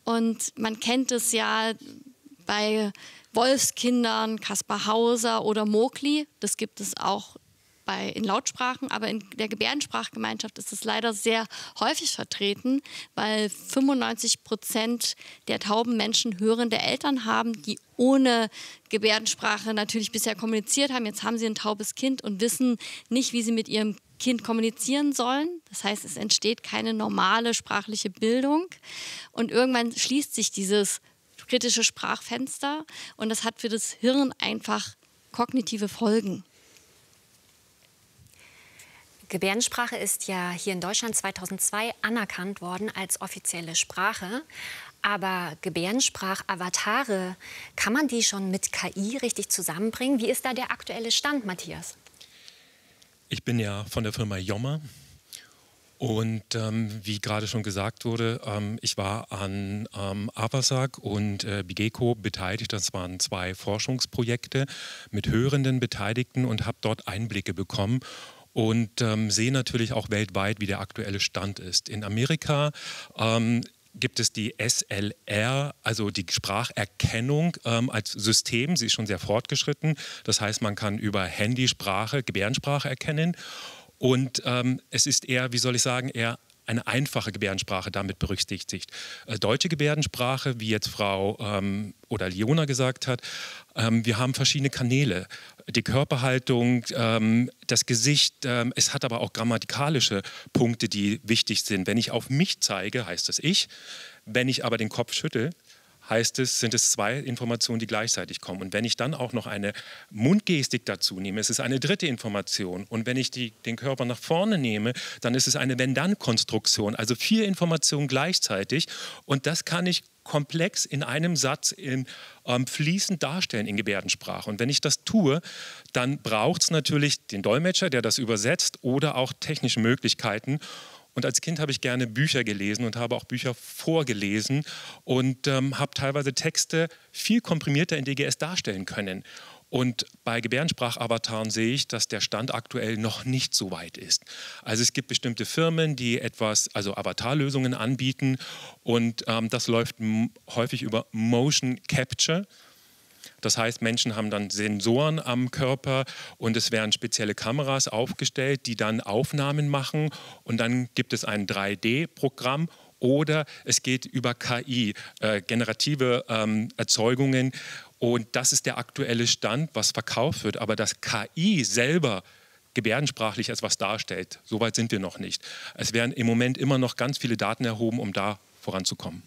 Und man kennt es ja bei Wolfskindern, Kaspar Hauser oder Mowgli. Das gibt es auch in Lautsprachen, aber in der Gebärdensprachgemeinschaft ist es leider sehr häufig vertreten, weil 95% der tauben Menschen hörende Eltern haben, die ohne Gebärdensprache natürlich bisher kommuniziert haben. Jetzt haben sie ein taubes Kind und wissen nicht, wie sie mit ihrem Kind kommunizieren sollen. Das heißt, es entsteht keine normale sprachliche Bildung und irgendwann schließt sich dieses kritische Sprachfenster und das hat für das Hirn einfach kognitive Folgen. Gebärdensprache ist ja hier in Deutschland 2002 anerkannt worden als offizielle Sprache. Aber Gebärdensprachavatare, kann man die schon mit KI richtig zusammenbringen? Wie ist da der aktuelle Stand, Matthias? Ich bin ja von der Firma Yommer und wie gerade schon gesagt wurde, ich war an AVASAG und BIGECO beteiligt. Das waren 2 Forschungsprojekte mit hörenden Beteiligten und habe dort Einblicke bekommen. Und sehe natürlich auch weltweit, wie der aktuelle Stand ist. In Amerika gibt es die SLR, also die Spracherkennung als System. Sie ist schon sehr fortgeschritten. Das heißt, man kann über Handysprache, Gebärdensprache erkennen. Und es ist eher, wie soll ich sagen, eher eine einfache Gebärdensprache damit berücksichtigt. Deutsche Gebärdensprache, wie jetzt Frau oder Leona gesagt hat, wir haben verschiedene Kanäle. Die Körperhaltung, das Gesicht, es hat aber auch grammatikalische Punkte, die wichtig sind. Wenn ich auf mich zeige, heißt es ich. Wenn ich aber den Kopf schüttel, sind es 2 Informationen, die gleichzeitig kommen. Und wenn ich dann auch noch eine Mundgestik dazu nehme, ist es eine dritte Information. Und wenn ich den Körper nach vorne nehme, dann ist es eine Wenn-Dann-Konstruktion. Also 4 Informationen gleichzeitig. Und das kann ich komplex in einem Satz fließend darstellen in Gebärdensprache. Und wenn ich das tue, dann braucht es natürlich den Dolmetscher, der das übersetzt, oder auch technische Möglichkeiten. Und als Kind habe ich gerne Bücher gelesen und habe auch Bücher vorgelesen und habe teilweise Texte viel komprimierter in DGS darstellen können. Und bei Gebärdensprachavataren sehe ich, dass der Stand aktuell noch nicht so weit ist. Also es gibt bestimmte Firmen, die Avatarlösungen anbieten und das läuft häufig über Motion Capture. Das heißt, Menschen haben dann Sensoren am Körper und es werden spezielle Kameras aufgestellt, die dann Aufnahmen machen und dann gibt es ein 3D-Programm oder es geht über KI, generative Erzeugungen und das ist der aktuelle Stand, was verkauft wird. Aber dass KI selber gebärdensprachlich etwas darstellt, so weit sind wir noch nicht. Es werden im Moment immer noch ganz viele Daten erhoben, um da voranzukommen.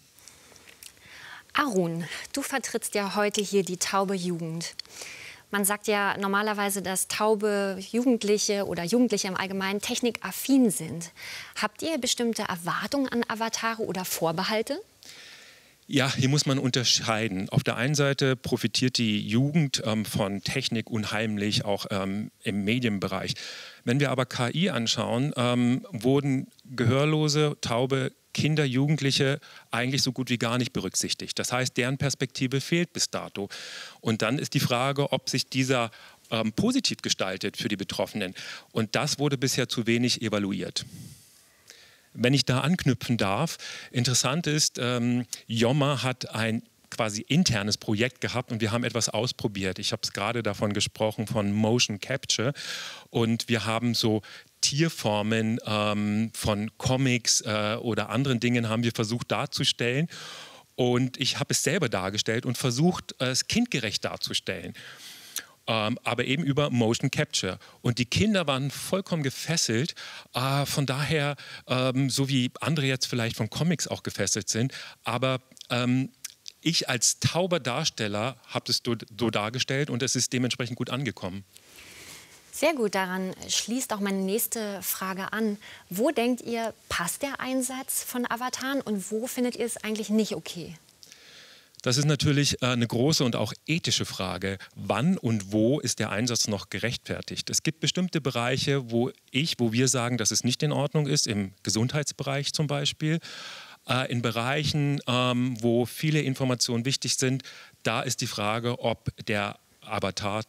Arun, du vertrittst ja heute hier die taube Jugend. Man sagt ja normalerweise, dass taube Jugendliche oder Jugendliche im Allgemeinen technikaffin sind. Habt ihr bestimmte Erwartungen an Avatare oder Vorbehalte? Ja, hier muss man unterscheiden. Auf der einen Seite profitiert die Jugend von Technik unheimlich, auch im Medienbereich. Wenn wir aber KI anschauen, wurden gehörlose, taube Kinder, Jugendliche eigentlich so gut wie gar nicht berücksichtigt. Das heißt, deren Perspektive fehlt bis dato. Und dann ist die Frage, ob sich dieser positiv gestaltet für die Betroffenen. Und das wurde bisher zu wenig evaluiert. Wenn ich da anknüpfen darf, interessant ist, Yommer hat ein quasi internes Projekt gehabt und wir haben etwas ausprobiert. Ich habe es gerade davon gesprochen, von Motion Capture. Und wir haben so Tierformen von Comics oder anderen Dingen haben wir versucht darzustellen. Und ich habe es selber dargestellt und versucht, es kindgerecht darzustellen. Aber eben über Motion Capture. Und die Kinder waren vollkommen gefesselt. Von daher, so wie andere jetzt vielleicht von Comics auch gefesselt sind. Aber ich als tauber Darsteller habe es so dargestellt und es ist dementsprechend gut angekommen. Sehr gut, daran schließt auch meine nächste Frage an. Wo denkt ihr, passt der Einsatz von Avataren und wo findet ihr es eigentlich nicht okay? Das ist natürlich eine große und auch ethische Frage. Wann und wo ist der Einsatz noch gerechtfertigt? Es gibt bestimmte Bereiche, wo wir sagen, dass es nicht in Ordnung ist, im Gesundheitsbereich zum Beispiel. In Bereichen, wo viele Informationen wichtig sind, da ist die Frage, ob der Avatar